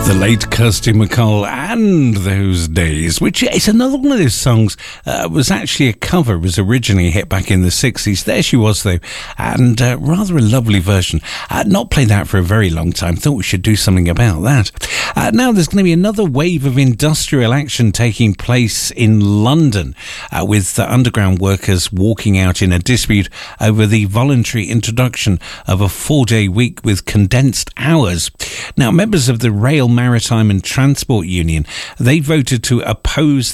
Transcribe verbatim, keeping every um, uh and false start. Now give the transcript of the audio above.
The late Kirsty MacColl and Those Days, which is another one of those songs, uh, was actually a cover, was originally a hit back in the sixties. There she was though, and uh, rather a lovely version. Uh, not played that for a very long time, thought we should do something about that. Uh, now there's going to be another wave of industrial action taking place in London, uh, with uh, underground workers walking out in a dispute over the voluntary introduction of a four-day week with condensed hours. Now, members of the Rail, Maritime and Transport Union, they voted to oppose